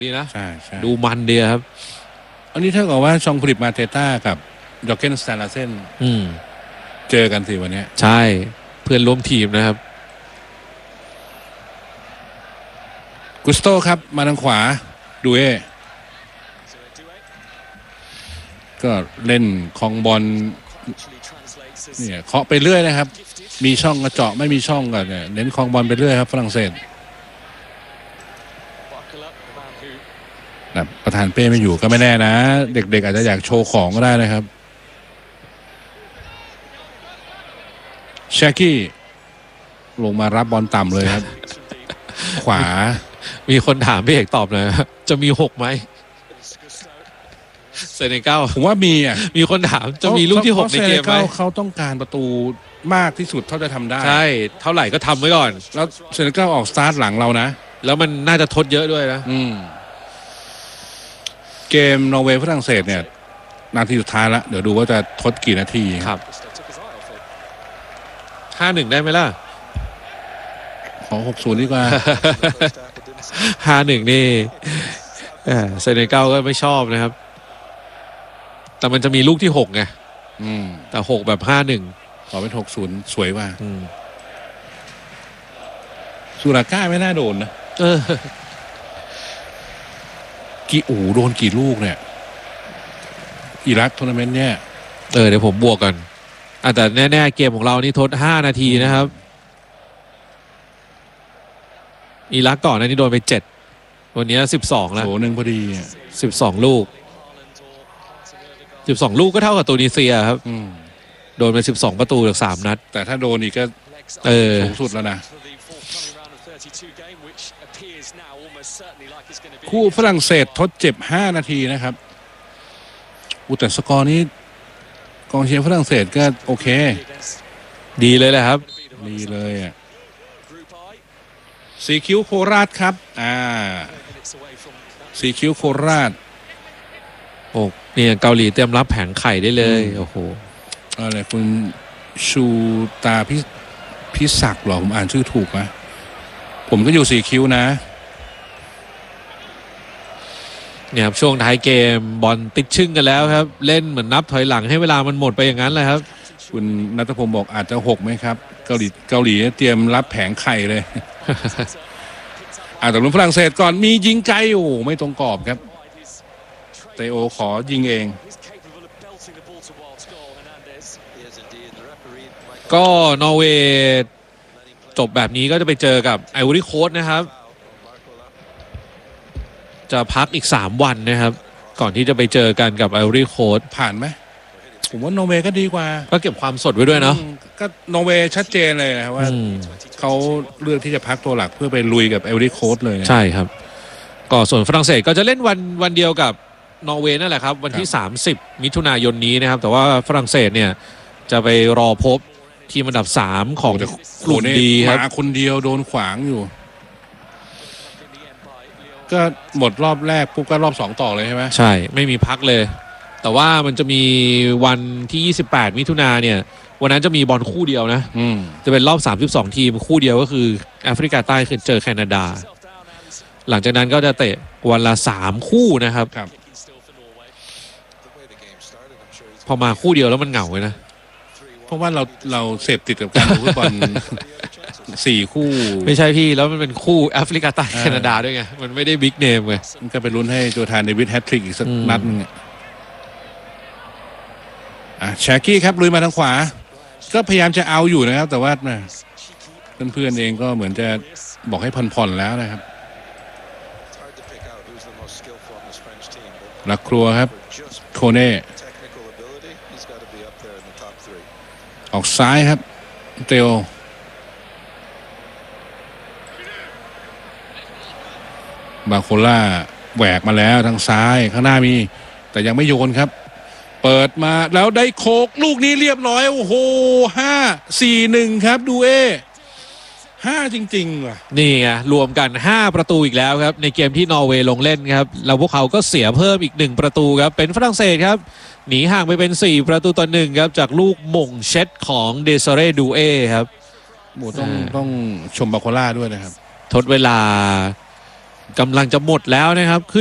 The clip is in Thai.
ดีนะใช่ดูมันดีครับอันนี้เท่ากับว่าชองฟริปมาเตต้ากับยอร์เกนสแตนลาเซนเจอกันสิวันนี้ใช่เพื่อนร่วมทีมนะครับกุสโตครับมาทางขวาดูเอก็เล่นคองบอลเนี่ยเคาะไปเรื่อยนะครับมีช่องกระเจาะไม่มีช่องกันเนี่ยเน้นคองบอลไปเรื่อยครับฝรั่งเศสนะประธานเป้ไม่อยู่ก็ไม่แน่นะเด็กๆอาจจะอยากโชว์ของก็ได้นะครับแชคกี้ลงมารับบอลต่ำเลยครับ ขวามีคนถามพี่เอกตอบหน่อยจะมี6ไหมเซเนกัลผมว่ามีมีคนถามจะมีลูกที่6ในเกมไหมเขาต้องการประตูมากที่สุดเท่าจะทำได้ใช่เท่าไหร่ก็ทำไว้ก่อนแล้วเซเนกัลออกสตาร์ทหลังเรานะแล้วมันน่าจะทดเยอะด้วยนะเกมนอร์เวย์ฝรั่งเศสเนี่ยนาทีสุดท้ายแล้วเดี๋ยวดูว่าจะทดกี่นาทีครับ5-1ได้ไหมล่ะขอ6-0ดีกว่า 5-1นี่เซเนกัลก็ไม่ชอบนะครับแต่มันจะมีลูกที่6ไงแต่6แบบ5-1 ขอเป็น6-0สวยว่าสุราก้าไม่น่าโดนนะกี่โดนกี่ลูกเนี่ยอิรักทัวร์นาเมนต์เนี่ยเดี๋ยวผมบวกกันแต่แน่ๆเกมของเรานี่ทด5นาทีนะครับอิรักก่อนนะนี่โดนไป7วันนี้12แล้ว 1พอดี 12ลูก12ลูกก็เท่ากับตูนิเซียครับโดนไป12ประตูจาก3นัดแต่ถ้าโดนอีกก็สูงสุดแล้วนะคู่ฝรั่งเศสทดเจ็บ5นาทีนะครับแต่สกอร์นี้กองเชียร์ฝรั่งเศสก็โอเคดีเลยแหละครับดีเลยสีคิ้วโคราชครับสีคิ้วโคราชเนี่ยเกาหลีเตรียมรับแผงไข่ได้เลยโอ้โหอะไรคุณชูตาพิศักดิ์หรอผมอ่านชื่อถูกไหมผมก็อยู่สีคิ้วนะเนี่ยครับช่วงท้ายเกมบอลติดชึ่งกันแล้วครับเล่นเหมือนนับถอยหลังให้เวลามันหมดไปอย่างนั้นเลยครับคุณณัฐพงศ์บอกอาจจะ6ไหมครับเกาหลีเตรียมรับแผงไข่เลย แต่ลุ้นฝรั่งเศสก่อนมียิงไกลไม่ตรงกรอบครับเตโอขอยิงเองก็นอร์เวย์จบแบบนี้ก็จะไปเจอกับไอวอรี่โค้สต์นะครับจะพักอีก3วันนะครับก่อนที่จะไปเจอกันกับไอวอรี่โค้สต์ผ่านไหมผมว่านอร์เวย์ก็ดีกว่าก็เก็บความสดไว้ด้วยเนาะก็นอร์เวย์ชัดเจนเลยนะว่าเขาเลือกที่จะพักตัวหลักเพื่อไปลุยกับไอวอรี่โค้สต์เลยใช่ครับก็ส่วนฝรั่งเศสก็จะเล่นวันเดียวกับนอร์เวย์นั่นแหละครับวันที่30มิถุนายนนี้นะครับแต่ว่าฝรั่งเศสเนี่ยจะไปรอพบทีมอันดับ3ของกลุ่มดีครับมาคนเดียวโดนขวางอยู่ก็หมดรอบแรกปุ๊บก็รอบ2ต่อเลยใช่ไหมใช่ไม่มีพักเลยแต่ว่ามันจะมีวันที่28มิถุนาเนี่ยวันนั้นจะมีบอลคู่เดียวนะจะเป็นรอบ32ทีมคู่เดียวก็คือแอฟริกาใต้คือเจอแคนาดาหลังจากนั้นก็จะเตะวันละ3คู่นะครับพอมาคู่เดียวแล้วมันเหงาเลยนะเพราะว่าเราเสพติดกับการดูฟุตบอล4คู่ไม่ใช่พี่แล้วมันเป็นคู่แอฟริกาใต้แคนาดาด้วยไงมันไม่ได้บิ๊กเนมไงมันก็ไปลุ้นให้โจธานเดวิดแฮตทริกอีกสักนัดนึงแชคกี้ครับลุยมาทางขวาก็พยายามจะเอาอยู่นะครับแต่ว่าเพื่อนๆเองก็เหมือนจะบอกให้ผ่อนๆแล้วนะครับลักครัวครับโคเน่ออกซ้ายครับเตโอบาโคล่าแหวกมาแล้วทางซ้ายข้างหน้ามีแต่ยังไม่โยนครับเปิดมาแล้วได้โคกลูกนี้เรียบร้อยโอ้โห5-4-1ครับดู5จริงๆว่ะนี่ไงรวมกัน5ประตูอีกแล้วครับในเกมที่นอร์เวย์ลงเล่นครับแล้วพวกเขาก็เสียเพิ่มอีก1ประตูครับเป็นฝรั่งเศสครับหนีห่างไปเป็น4ประตูต่อ1ครับจากลูกหม่งเช็ดของเดซาเร่ดูเอครับต้องชมบาโคล่าด้วยนะครับทดเวลากำลังจะหมดแล้วนะครับ